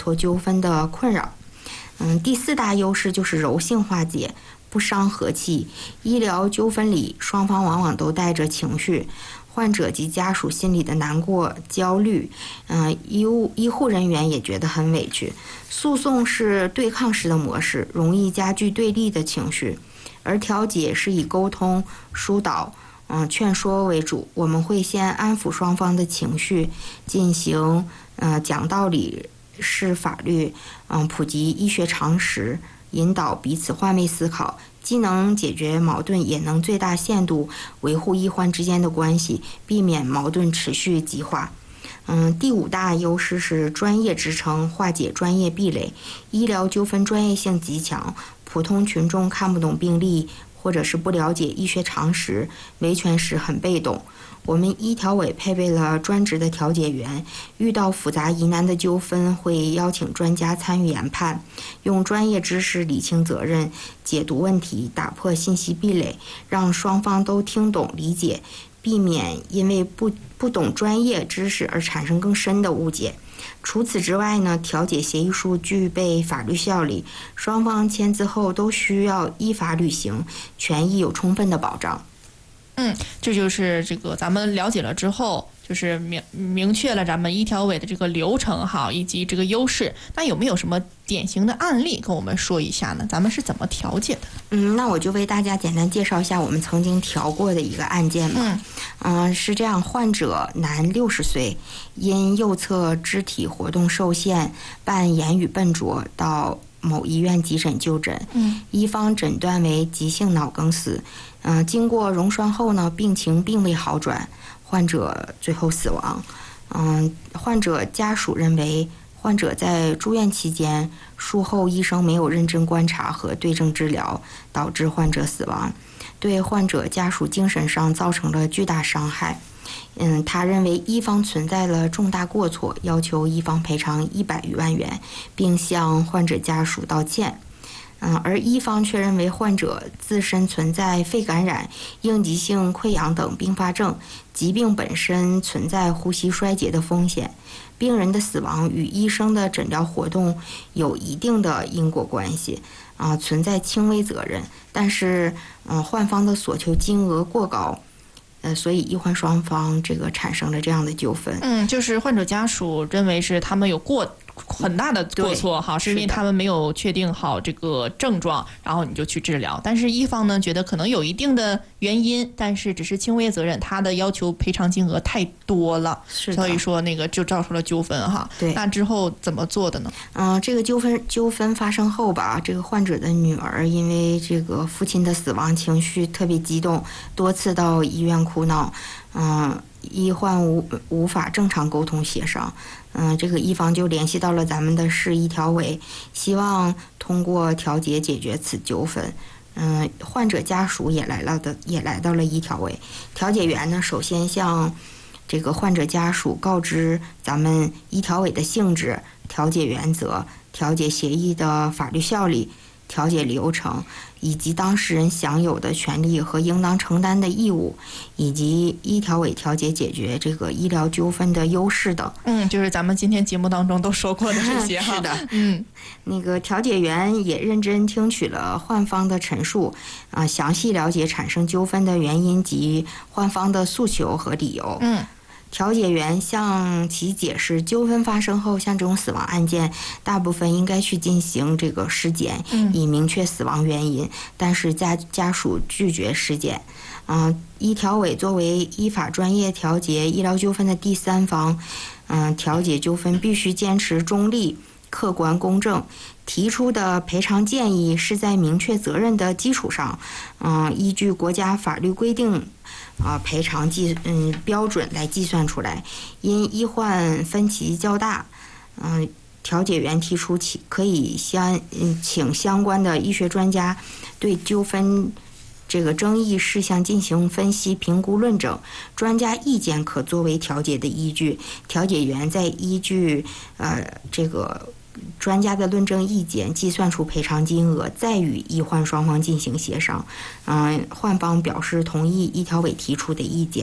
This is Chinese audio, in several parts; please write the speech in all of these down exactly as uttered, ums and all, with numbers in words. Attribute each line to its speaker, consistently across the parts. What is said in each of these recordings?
Speaker 1: 脱纠纷的困扰。嗯，第四大优势就是柔性化解，不伤和气。医疗纠纷里，双方往往都带着情绪，患者及家属心里的难过、焦虑，嗯、呃，医务医护人员也觉得很委屈。诉讼是对抗式的模式，容易加剧对立的情绪，而调解是以沟通、疏导、嗯、呃、劝说为主。我们会先安抚双方的情绪，进行呃讲道理、释法律，嗯、呃，普及医学常识，引导彼此换位思考。既能解决矛盾，也能最大限度维护医患之间的关系，避免矛盾持续激化。嗯，第五大优势是专业支撑，化解专业壁垒。医疗纠纷专业性极强，普通群众看不懂病例，或者是不了解医学常识，维权时很被动。我们医调委配备了专职的调解员，遇到复杂疑难的纠纷，会邀请专家参与研判，用专业知识理清责任，解读问题，打破信息壁垒，让双方都听懂理解，避免因为不不懂专业知识而产生更深的误解。除此之外呢，调解协议书具备法律效力，双方签字后都需要依法履行，权益有充分的保障。
Speaker 2: 嗯，这就是这个咱们了解了之后，就是明明确了咱们医调委的这个流程哈，以及这个优势。那有没有什么典型的案例跟我们说一下呢？咱们是怎么调解的？
Speaker 1: 嗯，那我就为大家简单介绍一下我们曾经调过的一个案件吧。嗯，呃、是这样，患者男，六十岁，因右侧肢体活动受限，伴言语笨拙，到某医院急诊就诊。嗯，医方诊断为急性脑梗死。嗯、呃，经过溶栓后呢，病情并未好转，患者最后死亡。嗯，患者家属认为，患者在住院期间，术后医生没有认真观察和对症治疗，导致患者死亡，对患者家属精神上造成了巨大伤害。嗯，他认为医方存在了重大过错，要求医方赔偿一百余万元，并向患者家属道歉。嗯，而医方却认为患者自身存在肺感染、应急性溃疡等并发症，疾病本身存在呼吸衰竭的风险，病人的死亡与医生的诊疗活动有一定的因果关系，啊、呃，存在轻微责任。但是，嗯、呃，患方的所求金额过高。呃，所以医患双方这个产生了这样的纠纷。
Speaker 2: 嗯，就是患者家属认为是他们有过很大的过错哈，是因为他们没有确定好这个症状，然后你就去治疗。但是医方呢觉得可能有一定的原因，但是只是轻微责任，他的要求赔偿金额太多了，所以说那个就造成了纠纷哈。
Speaker 1: 对，
Speaker 2: 那之后怎么做的呢？
Speaker 1: 嗯、呃，这个纠纷纠纷发生后吧，这个患者的女儿因为这个父亲的死亡，情绪特别激动，多次到医院哭闹，嗯、呃，医患无无法正常沟通协商。嗯、呃，这个医方就联系到了咱们的市医调委，希望通过调解解决此纠纷。嗯、呃，患者家属也来了的，也来到了医调委。调解员呢，首先向这个患者家属告知咱们医调委的性质、调解原则、调解协议的法律效力、调解流程，以及当事人享有的权利和应当承担的义务，以及医调委调解解决这个医疗纠纷的优势等。
Speaker 2: 嗯，就是咱们今天节目当中都说过的这些哈。
Speaker 1: 是的，
Speaker 2: 嗯，
Speaker 1: 那个调解员也认真听取了患方的陈述，啊、呃，详细了解产生纠纷的原因及患方的诉求和理由。
Speaker 2: 嗯。
Speaker 1: 调解员向其解释，纠纷发生后，像这种死亡案件，大部分应该去进行这个尸检，以明确死亡原因。但是家家属拒绝尸检。嗯、呃，医调委作为依法专业调解医疗纠纷的第三方，嗯、呃，调解纠纷必须坚持中立、客观、公正。提出的赔偿建议是在明确责任的基础上，嗯、呃，依据国家法律规定。啊，赔偿计嗯标准来计算出来。因医患分歧较大，嗯、呃，调解员提出其可以相嗯请相关的医学专家对纠纷这个争议事项进行分析、评估、论证，专家意见可作为调解的依据。调解员再依据呃这个。专家的论证意见计算出赔偿金额，再与医患双方进行协商。嗯、呃，患方表示同意医调委提出的意见。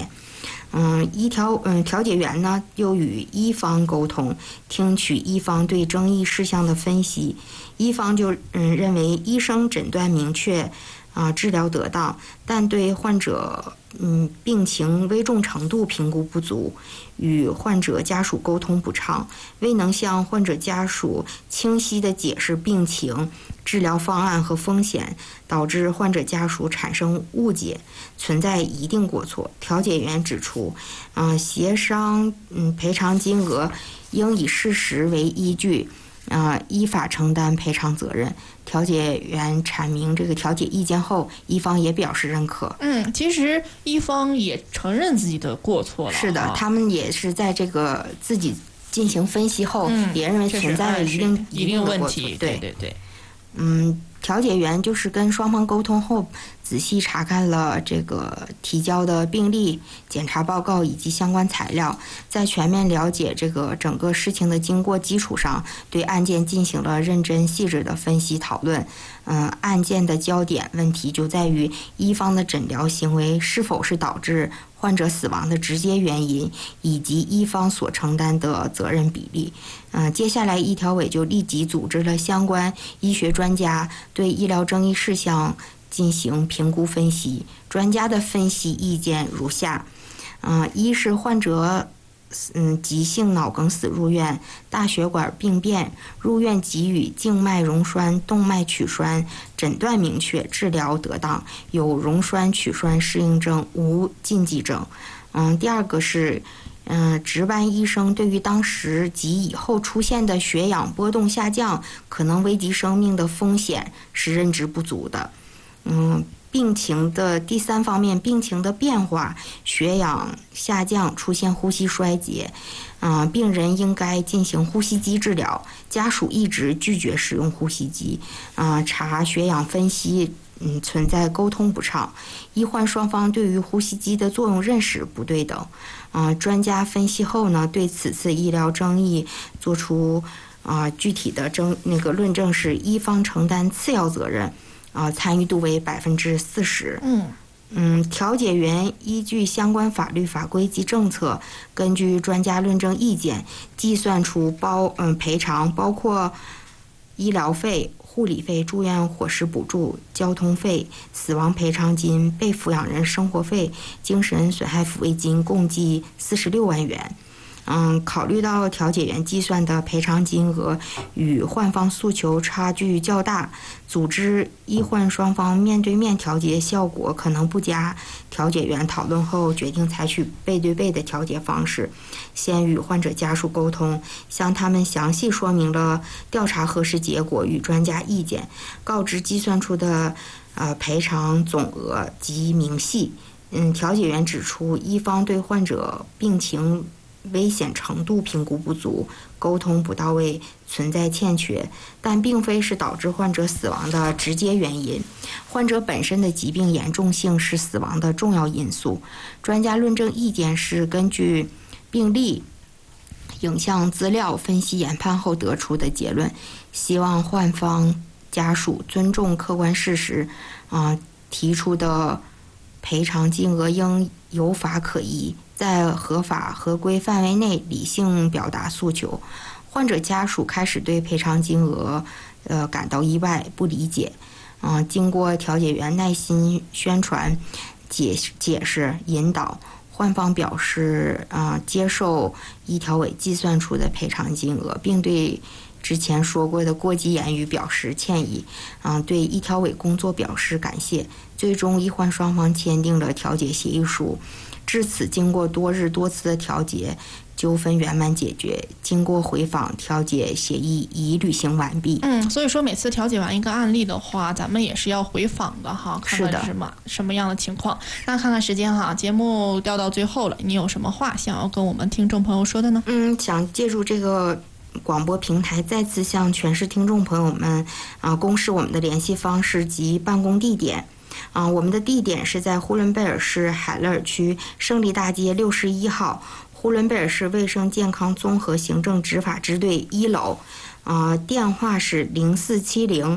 Speaker 1: 嗯，医调嗯调解员呢又与医方沟通，听取医方对争议事项的分析。医方就嗯认为医生诊断明确，啊、治疗得当，但对患者嗯病情危重程度评估不足，与患者家属沟通不畅，未能向患者家属清晰地解释病情、治疗方案和风险，导致患者家属产生误解，存在一定过错。调解员指出，啊、呃，协商嗯赔偿金额应以事实为依据，啊、呃，依法承担赔偿责任。调解员阐明这个调解意见后，医方也表示认可。
Speaker 2: 嗯，其实医方也承认自己的过错了。
Speaker 1: 是的，他们也是在这个自己进行分析后，
Speaker 2: 嗯、
Speaker 1: 也认为存在了一定
Speaker 2: 一定问题。
Speaker 1: 对
Speaker 2: 对对。
Speaker 1: 嗯，调解员就是跟双方沟通后，仔细查看了这个提交的病历、检查报告以及相关材料，在全面了解这个整个事情的经过基础上，对案件进行了认真细致的分析讨论。嗯，案件的焦点问题就在于医方的诊疗行为是否是导致患者死亡的直接原因，以及医方所承担的责任比例。嗯、呃，接下来医调委就立即组织了相关医学专家对医疗争议事项进行评估分析。专家的分析意见如下：嗯、呃，一是患者嗯急性脑梗死入院，大血管病变，入院给予静脉溶栓、动脉曲栓，诊断明确，治疗得当，有溶栓曲栓适应症，无禁忌症。嗯，第二个是。嗯、呃，值班医生对于当时及以后出现的血氧波动下降，可能危及生命的风险是认知不足的。嗯，病情的第三方面，病情的变化，血氧下降，出现呼吸衰竭，嗯、呃，病人应该进行呼吸机治疗，家属一直拒绝使用呼吸机，啊、呃，查血氧分析。嗯，存在沟通不畅，医患双方对于呼吸机的作用认识不对等。啊、呃，专家分析后呢，对此次医疗争议做出啊、呃、具体的争那个论证是，医方承担次要责任，啊、呃，参与度为百分之四十。
Speaker 2: 嗯
Speaker 1: 嗯，调解员依据相关法律法规及政策，根据专家论证意见，计算出包嗯赔偿包括医疗费、护理费、住院伙食补助、交通费、死亡赔偿金、被抚养人生活费、精神损害抚慰金共计四十六万元。嗯，考虑到调解员计算的赔偿金额与患方诉求差距较大，组织医患双方面对面调解效果可能不佳。调解员讨论后决定采取背对背的调解方式，先与患者家属沟通，向他们详细说明了调查核实结果与专家意见，告知计算出的呃赔偿总额及明细。嗯，调解员指出，医方对患者病情危险程度评估不足，沟通不到位，存在欠缺，但并非是导致患者死亡的直接原因。患者本身的疾病严重性是死亡的重要因素。专家论证意见是根据病例、影像资料分析研判后得出的结论，希望患方家属尊重客观事实，啊、呃，提出的赔偿金额应有法可依，在合法合规范围内理性表达诉求。患者家属开始对赔偿金额呃感到意外不理解，嗯、呃，经过调解员耐心宣传、解解释引导，患方表示啊、呃、接受医调委计算出的赔偿金额，并对之前说过的过激言语表示歉意，啊、呃，对医调委工作表示感谢。最终，医患双方签订了调解协议书。至此，经过多日多次的调解，纠纷圆满解决。经过回访，调解协议已履行完毕。
Speaker 2: 嗯，所以说每次调解完一个案例的话，咱们也是要回访的哈，看看是什么什么样的情况。那看看时间哈，节目掉到最后了，你有什么话想要跟我们听众朋友说的呢？
Speaker 1: 嗯，想借助这个广播平台再次向全市听众朋友们啊、呃、公示我们的联系方式及办公地点。啊、呃，我们的地点是在呼伦贝尔市海勒尔区胜利大街六十一号，呼伦贝尔市卫生健康综合行政执法支队一楼。啊、呃，电话是零四七零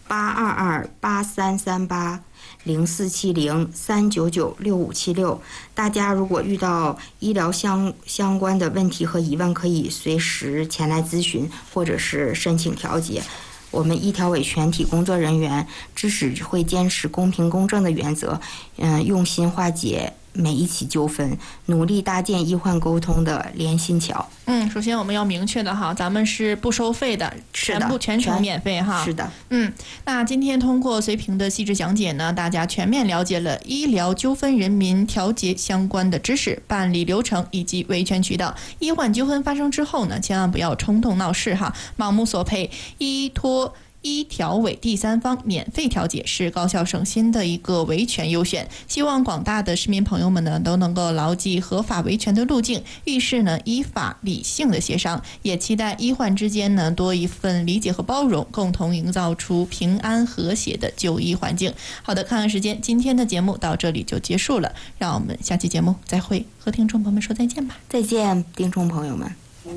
Speaker 1: 八二二八三三八。零四七零三九九六五七六，大家如果遇到医疗相相关的问题和疑问，可以随时前来咨询或者是申请调解。我们医调委全体工作人员至始会坚持公平公正的原则，嗯，用心化解每一起纠纷，努力搭建医患沟通的连心桥。
Speaker 2: 嗯，首先我们要明确的哈，咱们是不收费的，全部全程免费哈。
Speaker 1: 是的。
Speaker 2: 嗯，那今天通过随平的细致讲解呢，大家全面了解了医疗纠纷人民调解相关的知识、办理流程以及维权渠道。医患纠纷发生之后呢，千万不要冲动闹事哈，盲目索赔，依托医调委第三方免费调解是高效省心的一个维权优选。希望广大的市民朋友们呢都能够牢记合法维权的路径，遇事呢依法理性的协商，也期待医患之间呢多一份理解和包容，共同营造出平安和谐的就医环境。好的，看看时间，今天的节目到这里就结束了，让我们下期节目再会，和听众朋友们说再见吧。
Speaker 1: 再见，听众朋友们。